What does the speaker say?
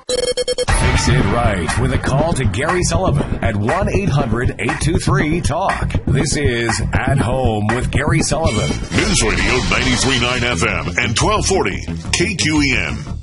Fix it right with a call to Gary Sullivan at 1-800-823-TALK. This is At Home with Gary Sullivan. News Radio 93.9 FM and 1240 KQEN.